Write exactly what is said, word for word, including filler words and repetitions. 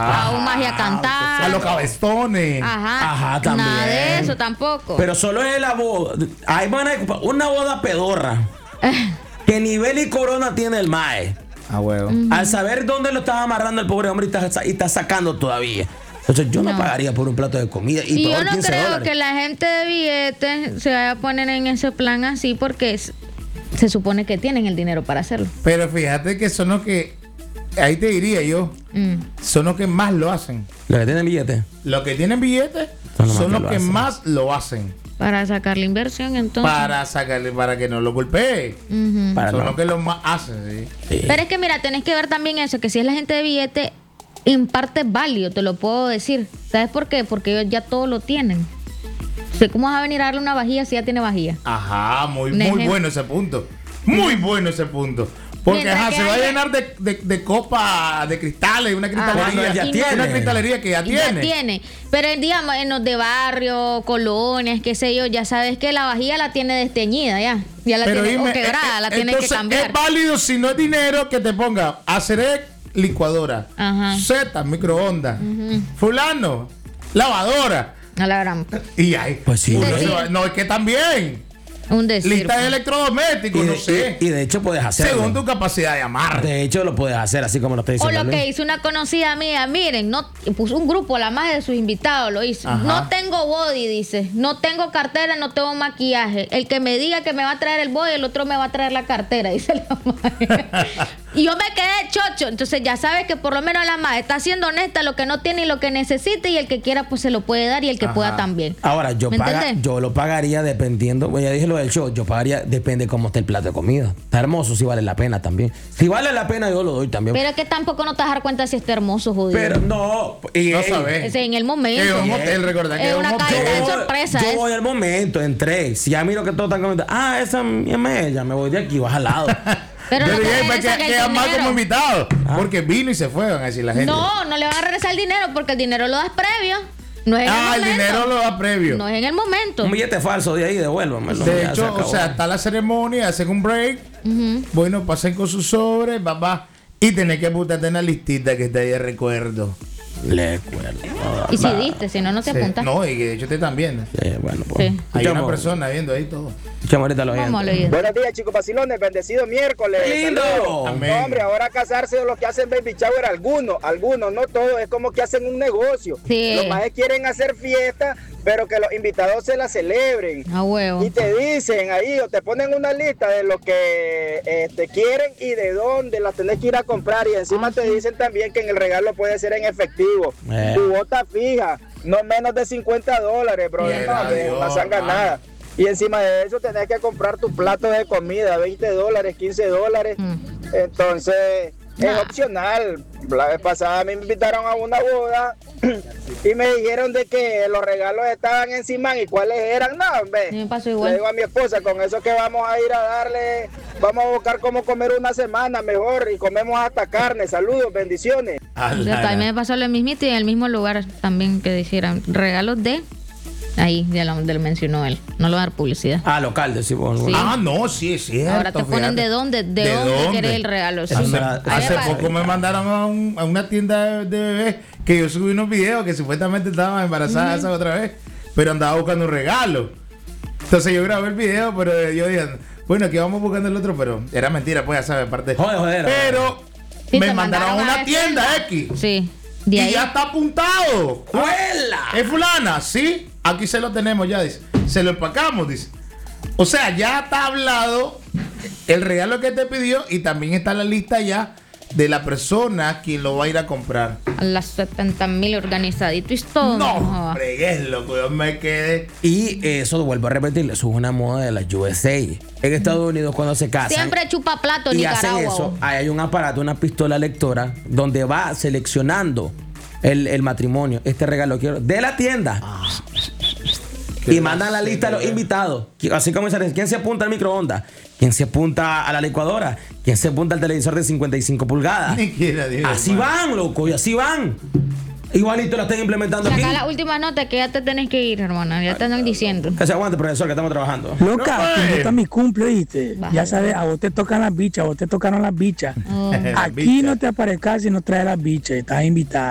Ajá. a un magia a cantar. A los cabezones. Ajá. Ajá, también. Nada de eso tampoco. Pero solo es la boda. Ahí van a una boda pedorra. ¿Qué nivel y corona tiene el mae? Ah, huevo. Mm. Al saber dónde lo estaba amarrando el pobre hombre y está, y está sacando todavía. Entonces yo no, No. pagaría por un plato de comida. Y, Y yo peor no quince creo dólares. que la gente de billetes se vaya a poner en ese plan así porque es- se supone que tienen el dinero para hacerlo. Pero fíjate que son los que, ahí te diría yo, Mm. son los que más lo hacen. Los que tienen billetes. Los que tienen billetes Son los más son que los lo que hacen. más lo hacen. Para sacar la inversión, entonces. Para sacarle, para que no lo golpee. Ujú. Para Son no. los que lo más hacen, sí. Sí. Pero es que mira, tenés que ver también eso, que si es la gente de billete, en parte es válido, te lo puedo decir. ¿Sabes por qué? Porque ellos ya todo lo tienen. O sea, ¿cómo vas a venir a darle una vajilla si ya tiene vajilla? Ajá, muy, Un muy ejemplo. bueno ese punto. Muy bueno ese punto. Porque Mientras ajá, que se va a haya- llenar de, de, de copa, de cristales, una cristalería. Ajá, ya Y tiene. Una cristalería que ya Y ya tiene. tiene. Pero digamos, en los de barrio, colonias, qué sé yo, ya sabes que la vajilla la tiene desteñida ya. Ya la tiene dime, o quebrada, eh, la eh, tiene que entonces, cambiar. Es válido si no es dinero que te ponga hacer licuadora, Ajá. Z, microondas, fulano, lavadora. A la gran. Y ahí. Pues sí. uno Decir. se va- no, es que también. Un decir. Lista de pues. electrodomésticos, Y no de, sé. y- y de hecho puedes hacerlo. según tu capacidad de amar. De hecho lo puedes hacer así como lo está O diciendo lo Luis. que hizo una conocida mía, miren, no puso un grupo, la más de sus invitados lo hizo. Ajá. No tengo body, dice. No tengo cartera, no tengo maquillaje. El que me diga que me va a traer el body, el otro me va a traer la cartera, dice la madre. Y yo me quedé chocho. Entonces ya sabes que por lo menos la madre está siendo honesta, lo que no tiene y lo que necesite, y el que quiera pues se lo puede dar y el que Ajá. pueda también. Ahora, yo ¿Me paga, entendés? yo lo pagaría dependiendo, pues ya dije lo del show, yo pagaría, depende cómo esté el plato de comida. Está hermoso, si vale la pena también. Si vale la pena, yo lo doy también. Pero es que tampoco no te vas a dar cuenta si está hermoso, jodido. Pero no, y, No y- sabes. Ese en el momento. Es un hotel, recordad que Es es una un hotel. caída de yo, sorpresa. yo es- voy al momento, entré. Si ya miro que todos están comentando, ah, esa es ella, me voy de aquí, vas al lado. Pero no Pero te ya, regresan que, el quedan más dinero. como invitados. Porque vino y se fue, van a decir la gente. No, no le van a regresar el dinero porque el dinero lo das previo. No es en Ah, el el momento. dinero lo da previo. No es en el momento. Un billete falso de ahí, devuélvamelo. De ya se hecho, o acabó. sea, está la ceremonia, hacen un break. Bueno, pasen con sus sobres, papá. Y tenés que apuntarte en la listita que está ahí de recuerdo. Le acuerdo. Y si diste, si no, no te Sí. apuntas. No, y que de hecho te están viendo. Sí, bueno, pues. Sí. Hay una Escuchamos- persona viendo ahí todo. escuchamos ahorita los Vamos a oyentes. leer. Buenos días, chicos vacilones. Bendecido miércoles. ¡Lindo! Saludos. Amén. No, hombre, ahora casarse de los que hacen baby shower, algunos, algunos, no todos. Es como que hacen un negocio. Sí. Los más quieren hacer fiesta, pero que los invitados se la celebren. A huevo. Y te dicen ahí, o te ponen una lista de lo que este, quieren y de dónde las tenés que ir a comprar. Y encima te dicen también que en el regalo puede ser en efectivo. Eh. Tu bota fija, no menos de cincuenta dólares, bro. Quiera No, de Dios, una sanga mano. nada. Y encima de eso tenés que comprar tu plato de comida, veinte dólares, quince dólares. Mm. Entonces, es Nah. opcional. La vez pasada me invitaron a una boda y me dijeron de que los regalos estaban encima y cuáles eran. No, hombre. Sí, me pasó igual. Le digo a mi esposa, con eso que vamos a ir a darle, vamos a buscar cómo comer una semana mejor y comemos hasta carne. Saludos, bendiciones. Ah, O sea, la- también me pasó lo mismito y en el mismo lugar también que dijeran regalos de. Ahí, ya lo, ya lo mencionó él. No lo va a dar publicidad. Ah, local, decimos. Sí. Ah, no, sí, es cierto. Ahora te ponen fíjate. de dónde, de, dónde, querés el regalo. Sí. Eso Hace, me la- Ahí hace va. poco me mandaron a, un- a una tienda de, de bebés que yo subí unos videos que supuestamente estaba embarazada esa otra vez, pero andaba buscando un regalo. Entonces yo grabé el video, pero yo dije, bueno, aquí vamos buscando el otro, pero era mentira, pues ya sabes, aparte. Joder, joder. Pero Sí, me te mandaron a una la tienda X. Sí. De Y ahí. ya está apuntado. ¡Huela! ¿Es fulana? Sí, aquí se lo tenemos ya, dice. Se lo empacamos, dice. O sea, ya está hablado el regalo que te pidió y también está la lista ya de la persona quien lo va a ir a comprar. A las setenta mil organizaditos y todo. No, joda. hombre, qué loco, yo me quedé. Y eso, vuelvo a repetir, eso es una moda de las U S A. En Estados Unidos cuando se casan Siempre chupa plato y hacen Nicaragua. eso, vos. ahí hay un aparato, una pistola lectora, donde va seleccionando el, el matrimonio. Este regalo quiero de la tienda. Y mandan la lista a los invitados. Así como dicen, ¿quién se apunta al microondas? ¿Quién se apunta a la licuadora? ¿Quién se apunta al televisor de cincuenta y cinco pulgadas? Ni quiera, Dios, Así hermano. van, loco, y así van. Igualito lo están implementando aquí. Saca la última nota que ya te tenés que ir, hermana. Ya te andan diciendo. Que se aguante, profesor, que estamos trabajando. Loca, No, que pues. está mi cumple, ¿viste? Baja. Ya sabes, a vos te tocan las bichas, a vos te tocaron las bichas. Oh. La Aquí bicha. no te aparezcas si no traes las bichas, estás invitada.